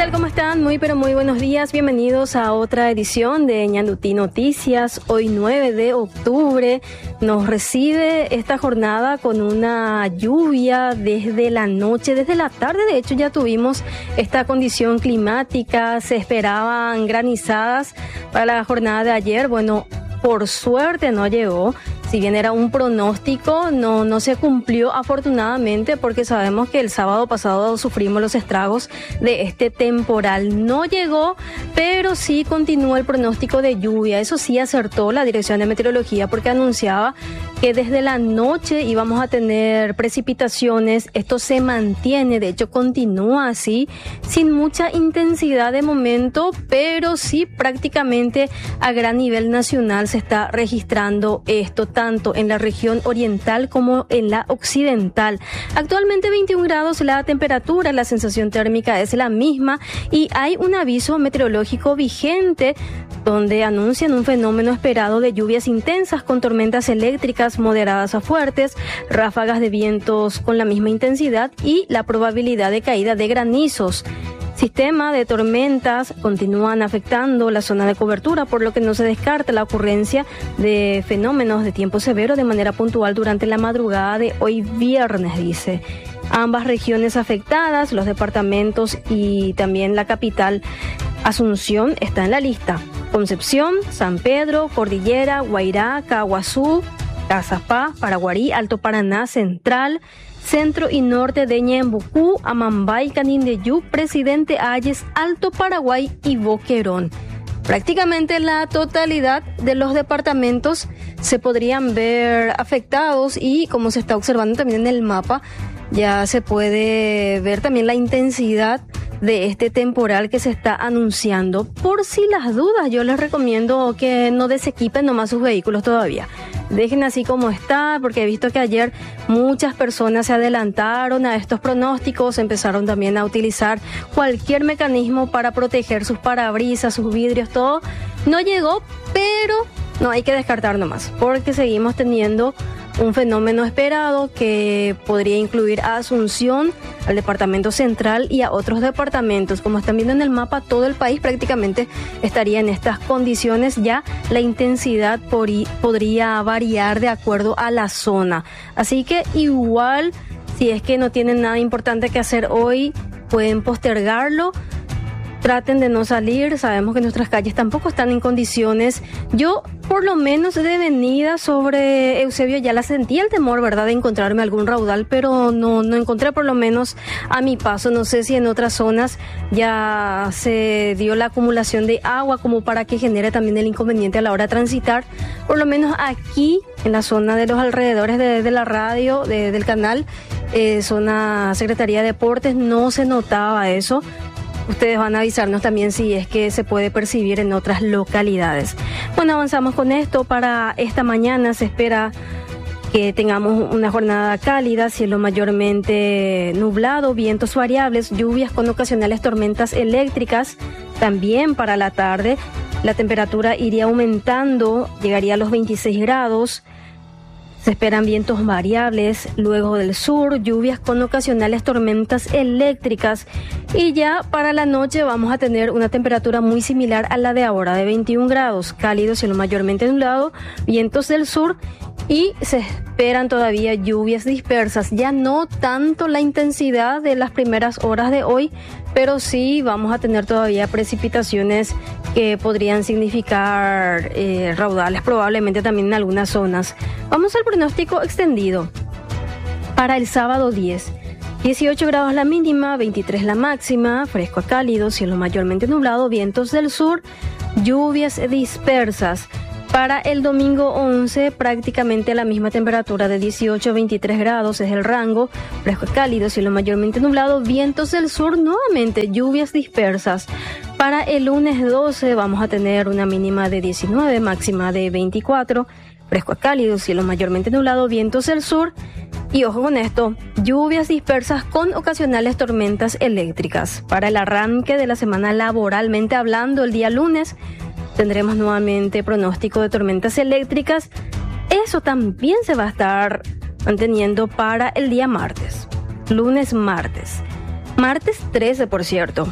tal? ¿Cómo están? Muy pero muy buenos días. Bienvenidos a otra edición de Ñandutí Noticias. Hoy 9 de octubre nos recibe esta jornada con una lluvia desde la noche, desde la tarde. De hecho ya tuvimos esta condición climática. Se esperaban granizadas para la jornada de ayer. Bueno, por suerte no llegó. Si bien era un pronóstico, no se cumplió afortunadamente, porque sabemos que el sábado pasado sufrimos los estragos de este temporal. No llegó, pero sí continuó el pronóstico de lluvia. Eso sí acertó la Dirección de Meteorología, porque anunciaba que desde la noche íbamos a tener precipitaciones. Esto se mantiene, de hecho continúa así, sin mucha intensidad de momento, pero sí prácticamente a gran nivel nacional se está registrando esto, tanto en la región oriental como en la occidental. Actualmente 21 grados la temperatura, la sensación térmica es la misma y hay un aviso meteorológico vigente donde anuncian un fenómeno esperado de lluvias intensas con tormentas eléctricas moderadas a fuertes, ráfagas de vientos con la misma intensidad y la probabilidad de caída de granizos. Sistema de tormentas continúan afectando la zona de cobertura, por lo que no se descarta la ocurrencia de fenómenos de tiempo severo de manera puntual durante la madrugada de hoy viernes, dice. Ambas regiones afectadas, los departamentos y también la capital Asunción, está en la lista. Concepción, San Pedro, Cordillera, Guairá, Caguazú, Cazapá, Paraguarí, Alto Paraná, Central, Centro y Norte de Ñembucú, Amambay, Canindeyú, Presidente Hayes, Alto Paraguay y Boquerón. Prácticamente la totalidad de los departamentos se podrían ver afectados y, como se está observando también en el mapa, ya se puede ver también la intensidad de este temporal que se está anunciando. Por si las dudas, yo les recomiendo que no desequipen nomás sus vehículos todavía. Dejen así como está, porque he visto que ayer muchas personas se adelantaron a estos pronósticos, empezaron también a utilizar cualquier mecanismo para proteger sus parabrisas, sus vidrios, todo. No llegó, pero no hay que descartar nomás, porque seguimos teniendo un fenómeno esperado que podría incluir a Asunción, al departamento central y a otros departamentos. Como están viendo en el mapa, todo el país prácticamente estaría en estas condiciones. Ya la intensidad podría variar de acuerdo a la zona. Así que igual, si es que no tienen nada importante que hacer hoy, pueden postergarlo. Traten de no salir, sabemos que nuestras calles tampoco están en condiciones. Yo, por lo menos de venida sobre Eusebio, ya la sentía el temor, ¿verdad?, de encontrarme algún raudal, pero no encontré, por lo menos a mi paso. No sé si en otras zonas ya se dio la acumulación de agua como para que genere también el inconveniente a la hora de transitar. Por lo menos aquí, en la zona de los alrededores de la radio, del canal, zona Secretaría de Deportes, no se notaba eso. Ustedes van a avisarnos también si es que se puede percibir en otras localidades. Bueno, avanzamos con esto. Para esta mañana se espera que tengamos una jornada cálida, cielo mayormente nublado, vientos variables, lluvias con ocasionales tormentas eléctricas. También para la tarde la temperatura iría aumentando, llegaría a los 26 grados. Se esperan vientos variables, luego del sur, lluvias con ocasionales tormentas eléctricas. Y ya para la noche vamos a tener una temperatura muy similar a la de ahora, de 21 grados, cálido, cielo mayormente nublado, vientos del sur y se esperan todavía lluvias dispersas. Ya no tanto la intensidad de las primeras horas de hoy, pero sí vamos a tener todavía precipitaciones que podrían significar raudales probablemente también en algunas zonas. Vamos al pronóstico extendido para el sábado 10. 18 grados la mínima, 23 la máxima, fresco a cálido, cielo mayormente nublado, vientos del sur, lluvias dispersas. Para el domingo 11, prácticamente la misma temperatura de 18 a 23 grados es el rango, fresco cálido, cielo mayormente nublado, vientos del sur, nuevamente lluvias dispersas. Para el lunes 12 vamos a tener una mínima de 19, máxima de 24, fresco cálido, cielo mayormente nublado, vientos del sur. Y ojo con esto, lluvias dispersas con ocasionales tormentas eléctricas. Para el arranque de la semana laboralmente hablando, el día lunes, tendremos nuevamente pronóstico de tormentas eléctricas. Eso también se va a estar manteniendo para el día martes. Lunes, martes. Martes 13, por cierto.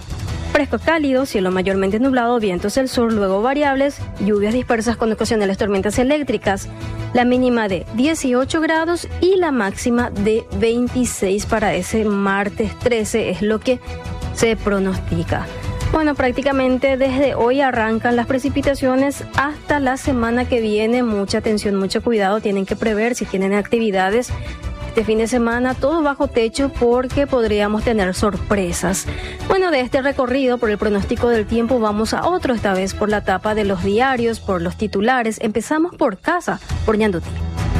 Fresco cálido, cielo mayormente nublado, vientos del sur, luego variables, lluvias dispersas con ocasionales tormentas eléctricas. La mínima de 18 grados y la máxima de 26 para ese martes 13 es lo que se pronostica. Bueno, prácticamente desde hoy arrancan las precipitaciones hasta la semana que viene. Mucha atención, mucho cuidado, tienen que prever si tienen actividades este fin de semana, todo bajo techo porque podríamos tener sorpresas. Bueno, de este recorrido por el pronóstico del tiempo vamos a otro, esta vez por la tapa de los diarios, por los titulares. Empezamos por Casa, por Ñandutí.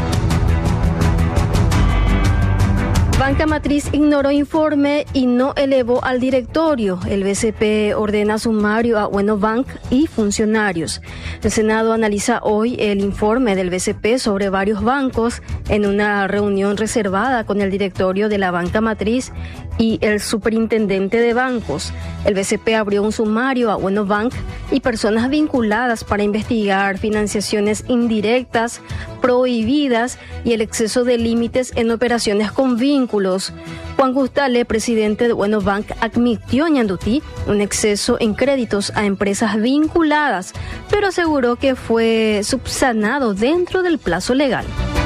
Banca Matriz ignoró informe y no elevó al directorio. El BCP ordena sumario a Buenobank y funcionarios. El Senado analiza hoy el informe del BCP sobre varios bancos en una reunión reservada con el directorio de la Banca Matriz y el superintendente de bancos. El BCP abrió un sumario a Buenobank y personas vinculadas para investigar financiaciones indirectas, prohibidas y el exceso de límites en operaciones con vínculos. Juan Gustale, presidente de Buenobank, admitió en Ñandutí un exceso en créditos a empresas vinculadas, pero aseguró que fue subsanado dentro del plazo legal.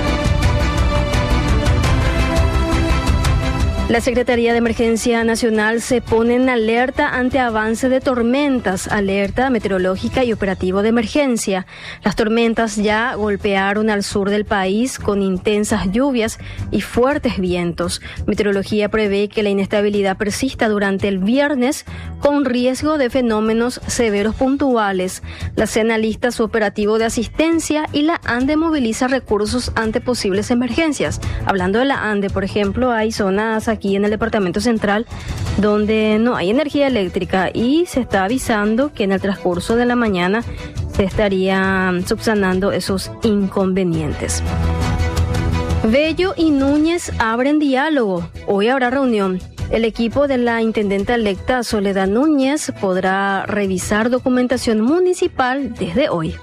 La Secretaría de Emergencia Nacional se pone en alerta ante avance de tormentas, alerta meteorológica y operativo de emergencia. Las tormentas ya golpearon al sur del país con intensas lluvias y fuertes vientos. Meteorología prevé que la inestabilidad persista durante el viernes con riesgo de fenómenos severos puntuales. La SENA lista su operativo de asistencia y la ANDE moviliza recursos ante posibles emergencias. Hablando de la ANDE, por ejemplo, hay zonas aquí en el departamento central donde no hay energía eléctrica y se está avisando que en el transcurso de la mañana se estarían subsanando esos inconvenientes. Bello y Núñez abren diálogo. Hoy habrá reunión. El equipo de la intendenta electa Soledad Núñez podrá revisar documentación municipal desde hoy.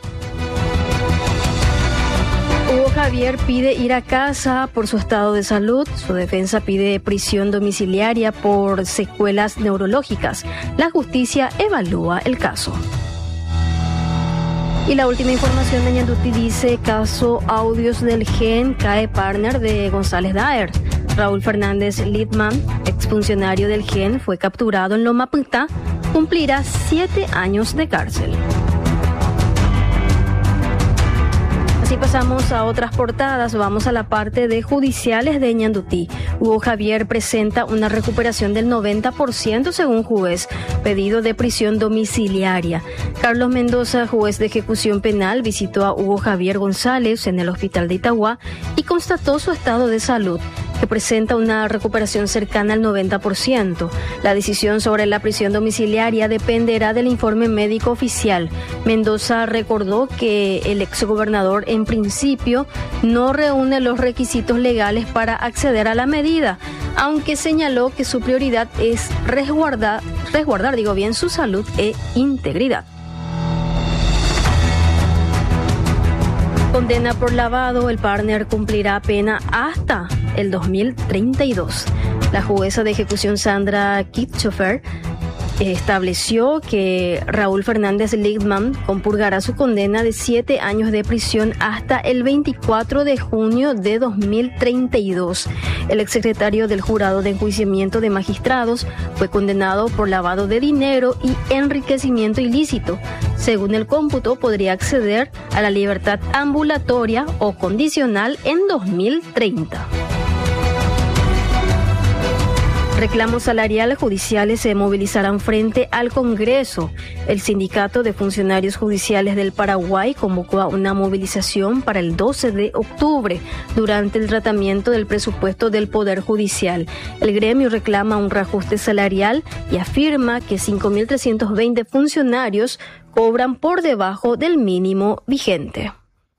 Hugo Javier pide ir a casa por su estado de salud. Su defensa pide prisión domiciliaria por secuelas neurológicas. La justicia evalúa el caso. Y la última información de Ñandutí dice: caso audios del GEN, cae partner de González Daer. Raúl Fernández Lidman, exfuncionario del GEN, fue capturado en Loma Puntá, cumplirá 7 años de cárcel. Así pasamos a otras portadas, vamos a la parte de judiciales de Ñandutí. Hugo Javier presenta una recuperación del 90% según juez, pedido de prisión domiciliaria. Carlos Mendoza, juez de ejecución penal, visitó a Hugo Javier González en el hospital de Itagua y constató su estado de salud, que presenta una recuperación cercana al 90%. La decisión sobre la prisión domiciliaria dependerá del informe médico oficial. Mendoza recordó que el exgobernador en principio no reúne los requisitos legales para acceder a la medida, aunque señaló que su prioridad es resguardar su salud e integridad. Condena por lavado, el partner cumplirá pena hasta el 2032. La jueza de ejecución Sandra Kitchofer estableció que Raúl Fernández Lidman compurgará su condena de 7 años de prisión hasta el 24 de junio de 2032. El exsecretario del Jurado de Enjuiciamiento de Magistrados fue condenado por lavado de dinero y enriquecimiento ilícito. Según el cómputo, podría acceder a la libertad ambulatoria o condicional en 2030. Reclamos salariales judiciales se movilizarán frente al Congreso. El Sindicato de Funcionarios Judiciales del Paraguay convocó a una movilización para el 12 de octubre durante el tratamiento del presupuesto del Poder Judicial. El gremio reclama un reajuste salarial y afirma que 5.320 funcionarios cobran por debajo del mínimo vigente.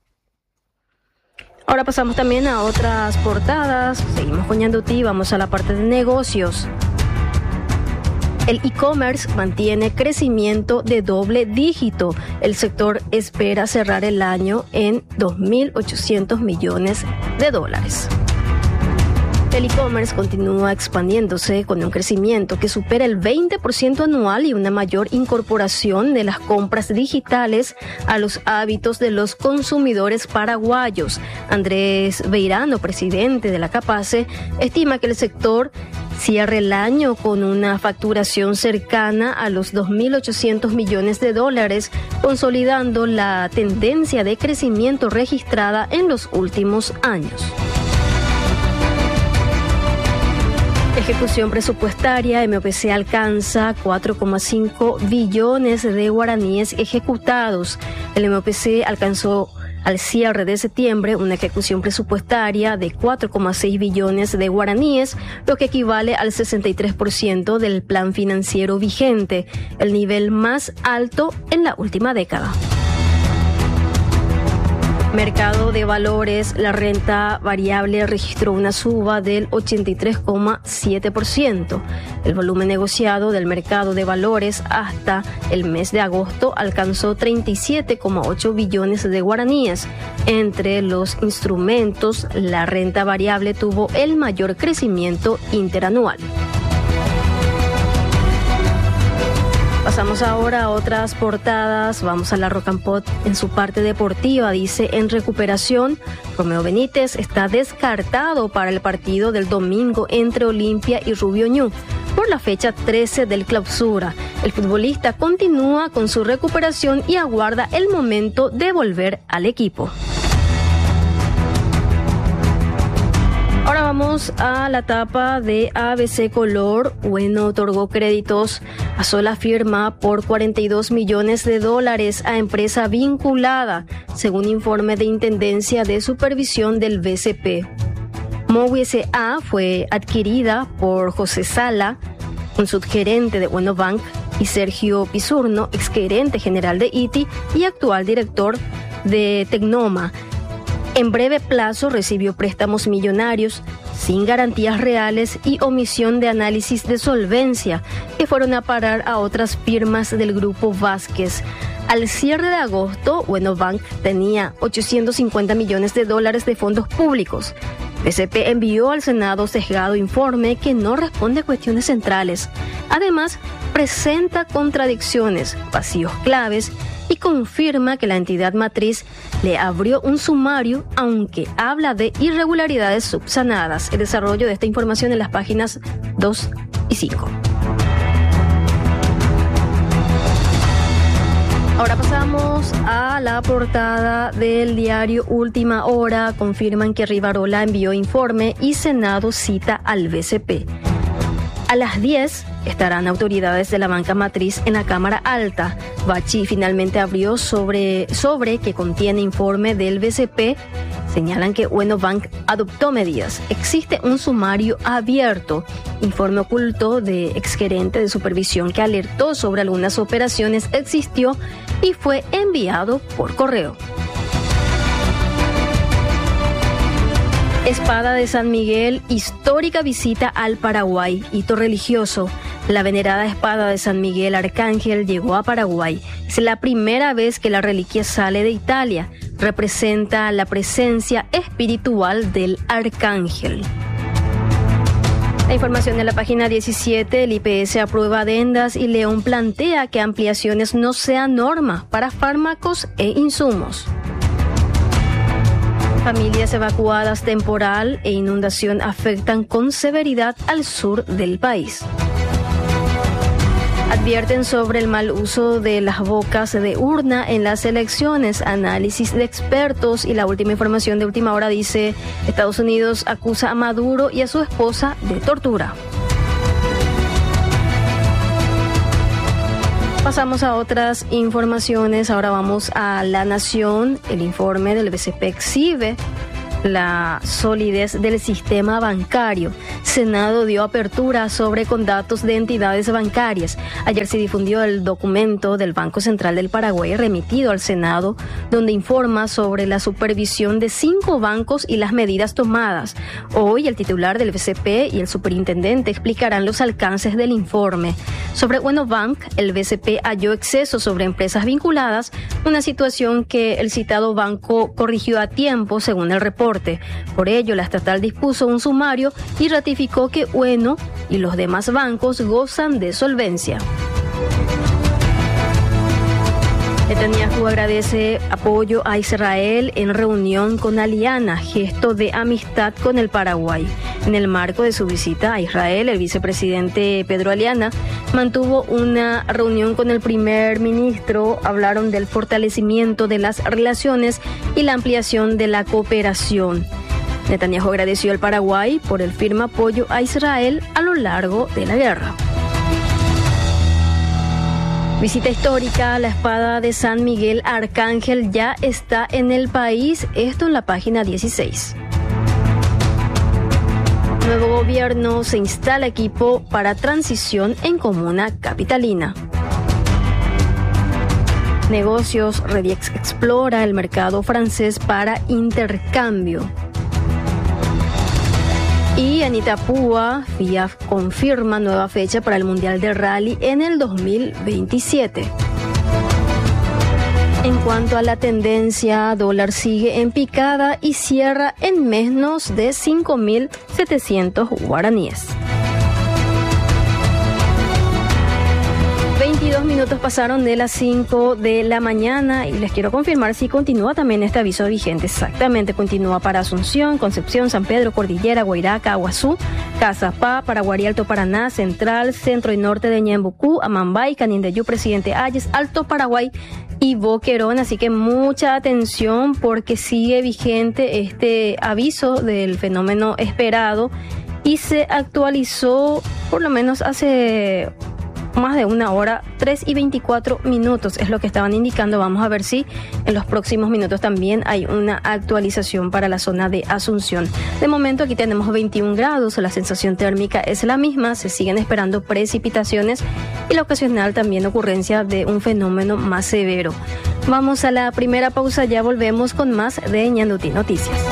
Ahora pasamos también a otras portadas. Seguimos con Ñandutí, vamos a la parte de negocios. El e-commerce mantiene crecimiento de doble dígito. El sector espera cerrar el año en $2.800 millones. El e-commerce continúa expandiéndose con un crecimiento que supera el 20% anual y una mayor incorporación de las compras digitales a los hábitos de los consumidores paraguayos. Andrés Beirano, presidente de la CAPACE, estima que el sector cierre el año con una facturación cercana a los 2.800 millones de dólares, consolidando la tendencia de crecimiento registrada en los últimos años. Ejecución presupuestaria, MOPC alcanza 4,5 billones de guaraníes ejecutados. El MOPC alcanzó al cierre de septiembre una ejecución presupuestaria de 4,6 billones de guaraníes, lo que equivale al 63% del plan financiero vigente, el nivel más alto en la última década. Mercado de valores, la renta variable registró una suba del 83,7%. El volumen negociado del mercado de valores hasta el mes de agosto alcanzó 37,8 billones de guaraníes. Entre los instrumentos, la renta variable tuvo el mayor crecimiento interanual. Pasamos ahora a otras portadas. Vamos a la Rock and Pop en su parte deportiva. Dice, en recuperación, Romeo Benítez está descartado para el partido del domingo entre Olimpia y Rubio Ñu por la fecha 13 del clausura. El futbolista continúa con su recuperación y aguarda el momento de volver al equipo. Ahora vamos a la tapa de ABC Color. Bueno, otorgó créditos a sola firma por 42 millones de dólares a empresa vinculada, según informe de Intendencia de Supervisión del BCP. Mowi S.A. fue adquirida por José Sala, un subgerente de Bueno Bank, y Sergio Pizurno, exgerente general de ITI y actual director de Tecnoma. En breve plazo recibió préstamos millonarios sin garantías reales y omisión de análisis de solvencia que fueron a parar a otras firmas del Grupo Vázquez. Al cierre de agosto, Bueno Bank tenía 850 millones de dólares de fondos públicos. BCP envió al Senado sesgado informe que no responde a cuestiones centrales. Además, presenta contradicciones, vacíos claves y confirma que la entidad matriz le abrió un sumario, aunque habla de irregularidades subsanadas. El desarrollo de esta información en las páginas 2 y 5. Ahora pasamos a la portada del diario Última Hora. Confirman que Rivarola envió informe y Senado cita al BCP. A las 10 estarán autoridades de la banca matriz en la Cámara Alta. Bachi finalmente abrió sobre que contiene informe del BCP. Señalan que Bueno Bank adoptó medidas. Existe un sumario abierto, informe oculto de exgerente de supervisión que alertó sobre algunas operaciones existió y fue enviado por correo. Espada de San Miguel, histórica visita al Paraguay, hito religioso. La venerada espada de San Miguel Arcángel llegó a Paraguay. Es la primera vez que la reliquia sale de Italia. Representa la presencia espiritual del Arcángel. La información de la página 17, el IPS aprueba adendas y León plantea que ampliaciones no sean norma para fármacos e insumos. Familias evacuadas temporal e inundación afectan con severidad al sur del país. Advierten sobre el mal uso de las bocas de urna en las elecciones, análisis de expertos y la última información de última hora dice, Estados Unidos acusa a Maduro y a su esposa de tortura. Pasamos a otras informaciones. Ahora vamos a La Nación. El informe del BCP exhibe la solidez del sistema bancario. Senado dio apertura sobre con datos de entidades bancarias. Ayer se difundió el documento del Banco Central del Paraguay remitido al Senado, donde informa sobre la supervisión de 5 bancos y las medidas tomadas. Hoy el titular del BCP y el superintendente explicarán los alcances del informe. Sobre Bueno Bank, el BCP halló excesos sobre empresas vinculadas, una situación que el citado banco corrigió a tiempo según el reporte. Norte. Por ello, la estatal dispuso un sumario y ratificó que UENO y los demás bancos gozan de solvencia. Netanyahu agradece apoyo a Israel en reunión con Aliana, gesto de amistad con el Paraguay. En el marco de su visita a Israel, el vicepresidente Pedro Aliana mantuvo una reunión con el primer ministro. Hablaron del fortalecimiento de las relaciones y la ampliación de la cooperación. Netanyahu agradeció al Paraguay por el firme apoyo a Israel a lo largo de la guerra. Visita histórica, la espada de San Miguel Arcángel ya está en el país, esto en la página 16. Nuevo gobierno, se instala equipo para transición en comuna capitalina. Negocios, Rediex explora el mercado francés para intercambio. Y en Itapúa, FIAF confirma nueva fecha para el Mundial de Rally en el 2027. En cuanto a la tendencia, dólar sigue en picada y cierra en menos de 5.700 guaraníes. 22 minutos pasaron de las 5 de la mañana y les quiero confirmar si continúa también este aviso vigente. Exactamente, continúa para Asunción, Concepción, San Pedro, Cordillera, Guairaca, Aguazú, Cazapá, Paraguarí, Alto Paraná, Central, Centro y Norte de Ñembucú, Amambay, Canindeyú, Presidente Ayes, Alto Paraguay y Boquerón. Así que mucha atención porque sigue vigente este aviso del fenómeno esperado y se actualizó por lo menos hace más de una hora, 3:24 minutos es lo que estaban indicando. Vamos a ver si en los próximos minutos también hay una actualización para la zona de Asunción. De momento aquí tenemos 21 grados, la sensación térmica es la misma, se siguen esperando precipitaciones y la ocasional también ocurrencia de un fenómeno más severo. Vamos a la primera pausa, ya volvemos con más de Ñandutí Noticias.